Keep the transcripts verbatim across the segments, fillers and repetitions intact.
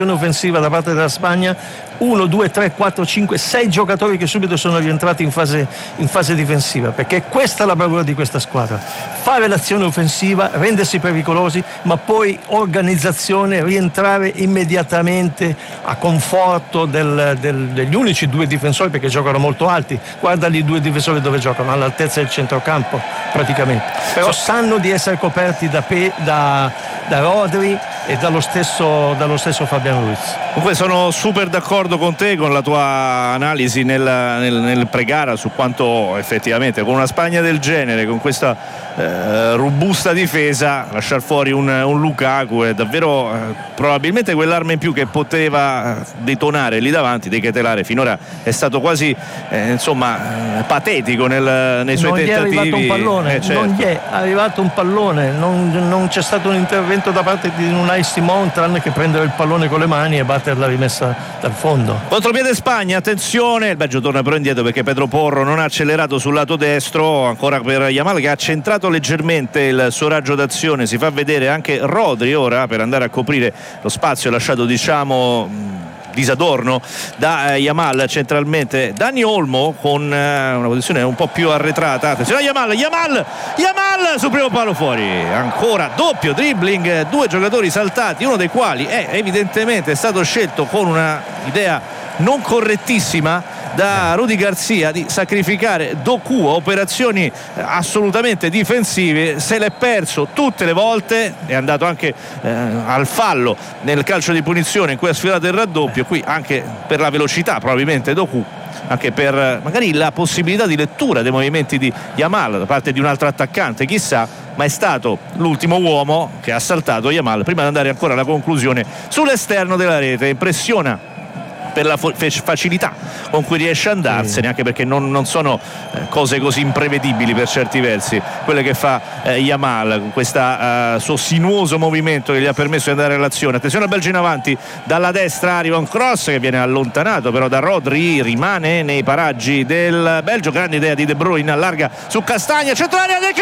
offensiva da parte della Spagna, uno, due, tre, quattro, cinque, sei giocatori che subito sono rientrati in fase, in fase difensiva, perché questa è la bravura di questa squadra: fare l'azione offensiva, rendersi pericolosi, ma poi organizzazione, rientrare immediatamente a conforto del, del, degli unici due difensori, perché giocano molto alti. Guarda lì, due difensori dove giocano, all'altezza del centrocampo praticamente, però sanno di essere coperti da, Pe, da, da Rodri e dallo stesso, dallo stesso Fabian Ruiz. Comunque sono super d'accordo con te, con la tua analisi nel, nel, nel pre-gara su quanto effettivamente con una Spagna del genere, con questa eh, robusta difesa, lasciar fuori un, un Lukaku è davvero eh, probabilmente quell'arma in più che poteva detonare lì davanti. De Ketelaere finora è stato quasi eh, insomma eh, patetico nel, nei suoi non tentativi. Gli è arrivato un pallone, eh, certo. non gli è arrivato un pallone, non, non c'è stato un intervento da parte di Unai Simon, tranne che prendere il pallone con le mani e batterla rimessa dal fondo. Contropiede Spagna, attenzione, il Belgio torna però indietro perché Pedro Porro non ha accelerato sul lato destro, ancora per Yamal che ha centrato leggermente il suo raggio d'azione. Si fa vedere anche Rodri ora per andare a coprire lo spazio lasciato, diciamo, disadorno da eh, Yamal centralmente. Dani Olmo con eh, una posizione un po' più arretrata, attenzione a Yamal, Yamal Yamal sul primo palo fuori, ancora doppio dribbling, due giocatori saltati, uno dei quali è evidentemente stato scelto con una idea non correttissima da Rudy Garcia di sacrificare Doku a operazioni assolutamente difensive. Se l'è perso tutte le volte, è andato anche eh, al fallo nel calcio di punizione in cui ha sfilato il raddoppio. Qui anche per la velocità probabilmente Doku, anche per magari la possibilità di lettura dei movimenti di Yamal da parte di un altro attaccante, chissà, ma è stato l'ultimo uomo che ha saltato Yamal prima di andare ancora alla conclusione sull'esterno della rete. Impressiona per la facilità con cui riesce a andarsene, anche perché non, non sono cose così imprevedibili per certi versi quelle che fa eh, Yamal con questo uh, suo sinuoso movimento che gli ha permesso di andare all'azione. Attenzione al Belgio in avanti, dalla destra arriva un cross che viene allontanato però da Rodri, rimane nei paraggi del Belgio. Grande idea di De Bruyne, allarga su Castagna, centrale De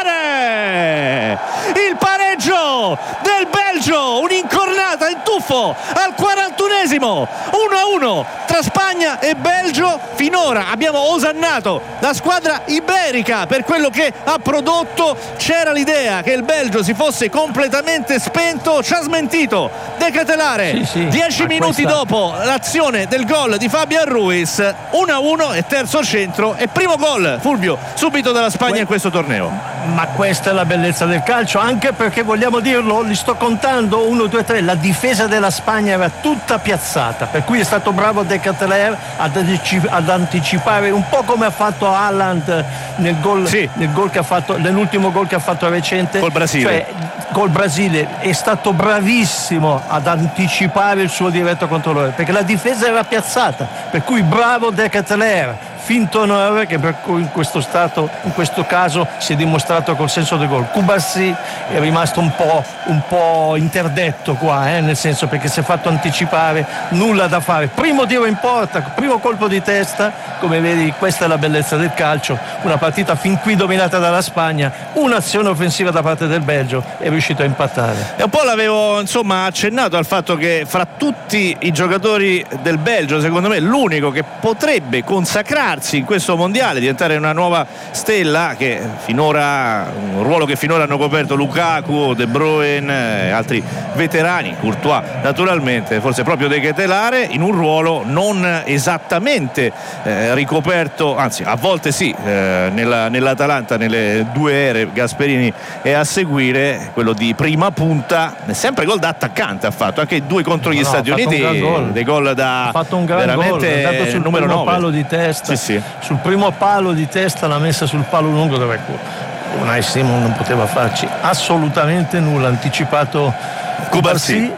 Ketelaere, il pareggio del Belgio, un'incornata in tuffo al quarantunesimo, uno a uno tra Spagna e Belgio. Finora abbiamo osannato la squadra iberica per quello che ha prodotto. C'era l'idea che il Belgio si fosse completamente spento, ci ha smentito De Ketelaere sì, sì. dieci minuti questa... dopo l'azione del gol di Fabian Ruiz. Uno a uno e terzo centro e primo gol, Fulvio, subito dalla Spagna que... in questo torneo. Ma questa è la bellezza del calcio, anche perché, vogliamo dirlo, li sto contando, uno, due, tre, la difesa della Spagna era tutta piazzata, per cui è stato bravo De Ketelaere ad, ad anticipare, un po' come ha fatto Haaland nel gol, sì. nel gol che ha fatto, nell'ultimo gol che ha fatto recente col Brasile. Cioè, col Brasile è stato bravissimo ad anticipare il suo diretto controllore, perché la difesa era piazzata, per cui bravo De Ketelaere, finto onore che per cui in questo stato, in questo caso si è dimostrato col senso del gol. Kubasi è rimasto un po', un po' interdetto qua, eh, nel senso, perché si è fatto anticipare, nulla da fare, primo tiro in porta, primo colpo di testa. Come vedi, questa è la bellezza del calcio, una partita fin qui dominata dalla Spagna, un'azione offensiva da parte del Belgio, è riuscito a impattare. E un po' l'avevo insomma accennato al fatto che fra tutti i giocatori del Belgio, secondo me l'unico che potrebbe consacrarsi in questo mondiale, diventare una nuova stella, che finora un ruolo che finora hanno coperto Lukaku, De Bruyne e altri veterani, Courtois naturalmente, forse proprio De Ketelaere, in un ruolo non esattamente eh, ricoperto, anzi a volte sì, eh, nella, nell'Atalanta nelle due ere Gasperini e a seguire, quello di prima punta, sempre gol da attaccante ha fatto, anche due contro gli no, Stati Uniti, gol. dei gol da ha fatto un gran veramente gol, è andato sul numero primo nove. palo di testa, sì, sì. sul primo palo di testa l'ha messa sul palo lungo, dove Unai Simon non poteva farci assolutamente nulla, ha anticipato Kubasi.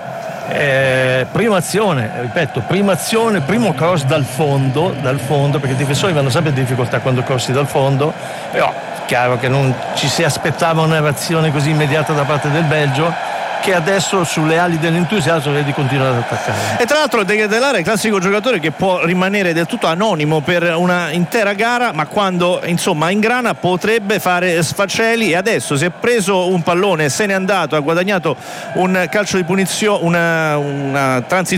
Eh, prima azione, ripeto, prima azione, primo cross dal fondo, dal fondo, perché i difensori vanno sempre in difficoltà quando crossi dal fondo, però chiaro che non ci si aspettava una reazione così immediata da parte del Belgio, che adesso sulle ali dell'entusiasmo vedi continuare ad attaccare. E tra l'altro De Ketelaere è il classico giocatore che può rimanere del tutto anonimo per una intera gara, ma quando insomma ingrana potrebbe fare sfaceli, e adesso si è preso un pallone, se n'è andato, ha guadagnato un calcio di punizione, una, una transizione